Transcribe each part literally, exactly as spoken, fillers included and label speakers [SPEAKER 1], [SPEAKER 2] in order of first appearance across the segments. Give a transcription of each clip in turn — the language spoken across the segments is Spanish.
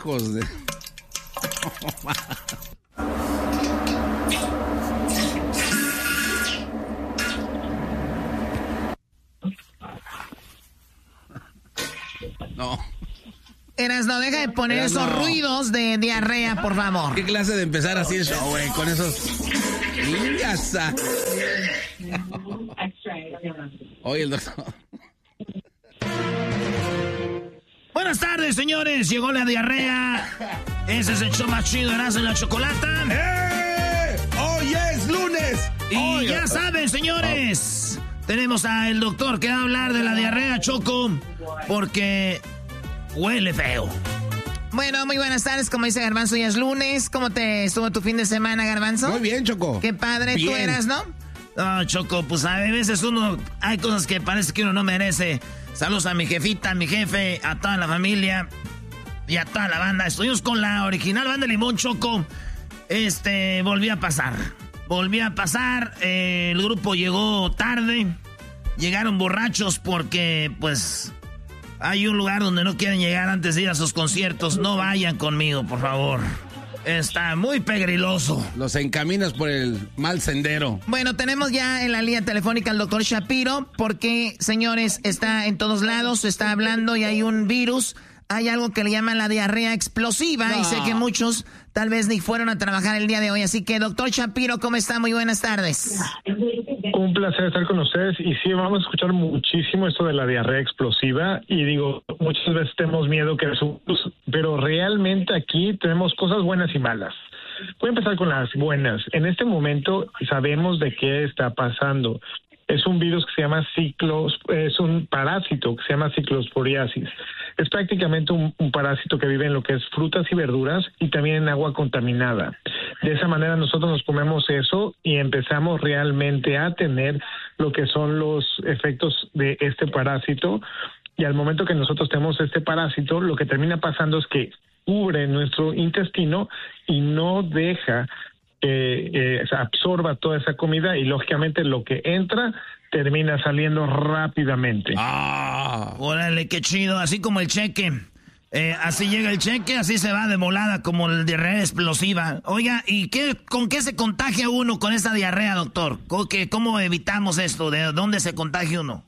[SPEAKER 1] Hijos de... No.
[SPEAKER 2] Eras, no, deja de poner
[SPEAKER 1] Eras,
[SPEAKER 2] esos
[SPEAKER 1] no.
[SPEAKER 2] ruidos de diarrea, por favor.
[SPEAKER 1] ¿Qué clase de empezar así el show, güey? Con esos... ¡Niñasa! Oye, el doctor...
[SPEAKER 2] Buenas tardes, señores. Llegó la diarrea. Ese es el show más chido, Erasmo y la Chocolata.
[SPEAKER 1] ¡Eh! ¡Hoy es lunes!
[SPEAKER 2] Y
[SPEAKER 1] Hoy...
[SPEAKER 2] ya saben, señores, tenemos al doctor que va a hablar de la diarrea, Choco, porque huele feo. Bueno, muy buenas tardes. Como dice Garbanzo, ya es lunes. ¿Cómo te estuvo tu fin de semana, Garbanzo?
[SPEAKER 1] Muy bien, Choco.
[SPEAKER 2] Qué padre.
[SPEAKER 1] Bien.
[SPEAKER 2] ¿Tú eras, no? No, Choco, pues a veces uno... Hay cosas que parece que uno no merece. Saludos a mi jefita, a mi jefe, a toda la familia y a toda la banda. Estuvimos con la original banda Limón, Choco. Este, volví a pasar. Volví a pasar. Eh, el grupo llegó tarde. Llegaron borrachos porque, pues, hay un lugar donde no quieren llegar antes de ir a sus conciertos. No vayan conmigo, por favor. Está muy pegriloso.
[SPEAKER 1] Los encaminas por el mal sendero.
[SPEAKER 2] Bueno, tenemos ya en la línea telefónica al doctor Shapiro, porque, señores, está en todos lados, está hablando y hay un virus, hay algo que le llaman la diarrea explosiva, no. Y sé que muchos tal vez ni fueron a trabajar el día de hoy. Así que, doctor Shapiro, ¿cómo está? Muy buenas tardes.
[SPEAKER 3] Un placer estar con ustedes. Y sí, vamos a escuchar muchísimo esto de la diarrea explosiva. Y digo, muchas veces tenemos miedo que es un... Pero realmente aquí tenemos cosas buenas y malas. Voy a empezar con las buenas. En este momento sabemos de qué está pasando. Es un virus que se llama ciclos, es un parásito que se llama ciclosporiasis. Es prácticamente un, un parásito que vive en lo que es frutas y verduras y también en agua contaminada. De esa manera nosotros nos comemos eso y empezamos realmente a tener lo que son los efectos de este parásito. Y al momento que nosotros tenemos este parásito, lo que termina pasando es que cubre nuestro intestino y no deja que eh, absorba toda esa comida y lógicamente lo que entra termina saliendo rápidamente.
[SPEAKER 2] Ah, órale, qué chido, así como el cheque. Eh, así llega el cheque, así se va de volada como el diarrea explosiva. Oiga, ¿y qué, con qué se contagia uno con esta diarrea, doctor? ¿Cómo, que, cómo evitamos esto? ¿De dónde se contagia uno?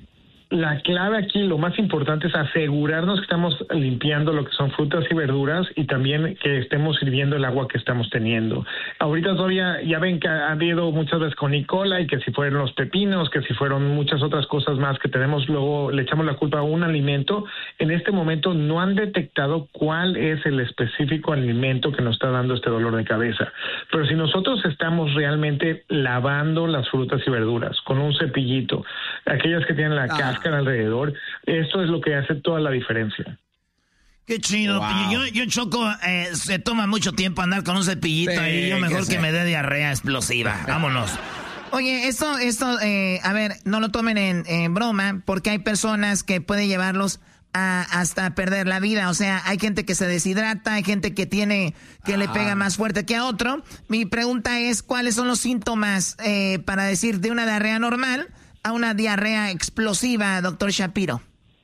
[SPEAKER 3] La clave aquí, lo más importante es asegurarnos que estamos limpiando lo que son frutas y verduras y también que estemos sirviendo el agua que estamos teniendo. Ahorita todavía ya ven que ha habido muchas veces con E. coli, que si fueron los pepinos, que si fueron muchas otras cosas más que tenemos, luego le echamos la culpa a un alimento. En este momento no han detectado cuál es el específico alimento que nos está dando este dolor de cabeza. Pero si nosotros estamos realmente lavando las frutas y verduras con un cepillito, aquellas que tienen la ah. cáscara alrededor, esto es lo que hace toda la diferencia.
[SPEAKER 2] Qué chido. Wow. Yo, yo Choco, eh, se toma mucho tiempo andar con un cepillito sí, y yo mejor que, que me dé diarrea explosiva. Vámonos. Oye, esto, esto, eh, a ver, no lo tomen en, en broma, porque hay personas que pueden llevarlos a, hasta perder la vida. O sea, hay gente que se deshidrata, hay gente que tiene, que ah. le pega más fuerte que a otro. Mi pregunta es, ¿cuáles son los síntomas eh, para decir de una diarrea normal a una diarrea explosiva, doctor Shapiro?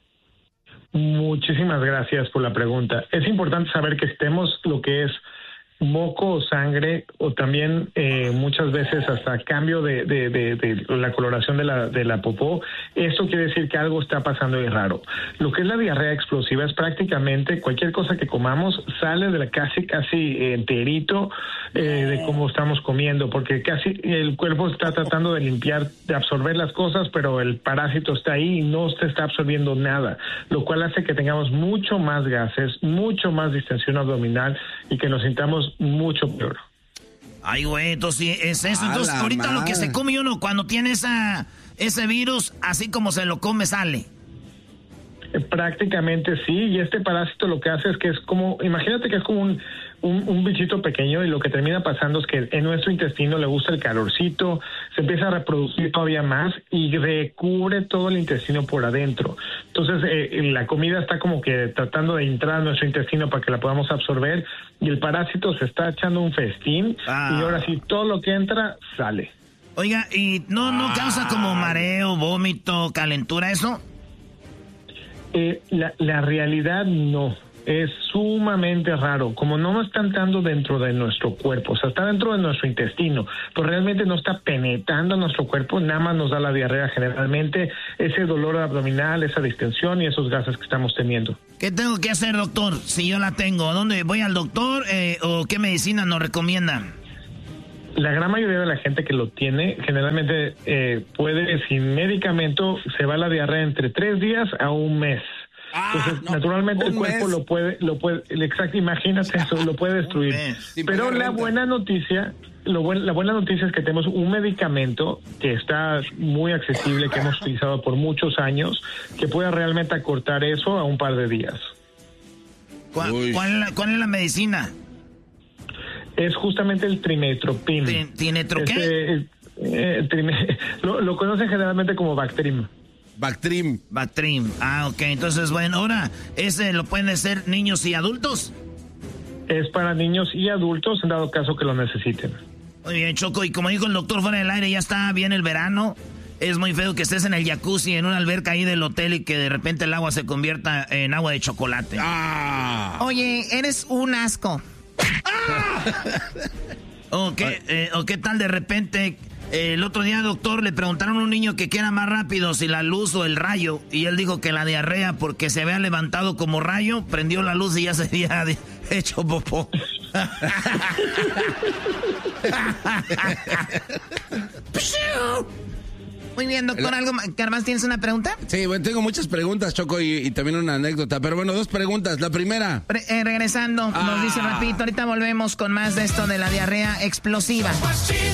[SPEAKER 3] Muchísimas gracias por la pregunta. Es importante saber que estemos lo que es moco o sangre o también eh, muchas veces hasta cambio de, de, de, de la coloración de la, de la popó. Esto quiere decir que algo está pasando y raro. Lo que es la diarrea explosiva es prácticamente cualquier cosa que comamos sale de la casi casi enterito eh, de cómo estamos comiendo, porque casi el cuerpo está tratando de limpiar, de absorber las cosas, pero el parásito está ahí y no se está absorbiendo nada, lo cual hace que tengamos mucho más gases, mucho más distensión abdominal y que nos sintamos mucho peor.
[SPEAKER 2] Ay, güey, entonces es eso. Entonces, ahorita madre. Lo que se come uno cuando tiene esa, ese virus, así como se lo come, sale.
[SPEAKER 3] Prácticamente sí, y este parásito lo que hace es que es como, imagínate que es como un, un, un bichito pequeño y lo que termina pasando es que en nuestro intestino le gusta el calorcito, se empieza a reproducir todavía más y recubre todo el intestino por adentro. Entonces eh, la comida está como que tratando de entrar a nuestro intestino para que la podamos absorber y el parásito se está echando un festín ah. y ahora sí todo lo que entra sale.
[SPEAKER 2] Oiga, ¿y no, no causa como mareo, vómito, calentura eso?
[SPEAKER 3] Eh, la, la realidad no. es sumamente raro, como no está entrando dentro de nuestro cuerpo, o sea, está dentro de nuestro intestino, pero realmente no está penetrando nuestro cuerpo, nada más nos da la diarrea generalmente, ese dolor abdominal, esa distensión y esos gases que estamos teniendo.
[SPEAKER 2] ¿Qué tengo que hacer, doctor, si yo la tengo? ¿Dónde voy al doctor eh, o qué medicina nos recomienda?
[SPEAKER 3] La gran mayoría de la gente que lo tiene, generalmente eh, puede, sin medicamento, se va la diarrea entre tres días a un mes. Entonces, ah, no, naturalmente el cuerpo mes. lo puede, lo puede, exacto, imagínate eso, lo puede destruir. Pero la buena noticia, lo buen, la buena noticia es que tenemos un medicamento que está muy accesible, que hemos utilizado por muchos años, que puede realmente acortar eso a un par de días.
[SPEAKER 2] ¿Cuál, cuál, es, la, cuál es la medicina?
[SPEAKER 3] Es justamente el Trimestoprim.
[SPEAKER 2] ¿Trinetro qué?
[SPEAKER 3] Este, eh, trime, lo, lo conocen generalmente como Bactrim.
[SPEAKER 4] Bactrim.
[SPEAKER 2] Bactrim. Ah, ok. Entonces, bueno, ahora, ¿ese lo pueden hacer niños y adultos?
[SPEAKER 3] Es para niños y adultos, en dado caso que lo necesiten.
[SPEAKER 2] Muy bien, Choco. Y como dijo el doctor fuera del aire, ya está bien el verano. Es muy feo que estés en el jacuzzi, en una alberca ahí del hotel y que de repente el agua se convierta en agua de chocolate.
[SPEAKER 4] Ah.
[SPEAKER 5] Oye, eres un asco.
[SPEAKER 2] ¿O qué, eh, o qué tal de repente... El otro día, doctor, le preguntaron a un niño que qué era más rápido, si la luz o el rayo, y él dijo que la diarrea, porque se había levantado como rayo, prendió la luz y ya se había hecho popó.
[SPEAKER 5] Muy bien, doctor, ¿algo más? ¿Tienes una pregunta?
[SPEAKER 4] Sí, bueno, tengo muchas preguntas, Choco, y, y también una anécdota, pero bueno, dos preguntas. La primera.
[SPEAKER 5] Pre eh, regresando, ah. nos dice rapidito, ahorita volvemos con más de esto de la diarrea explosiva.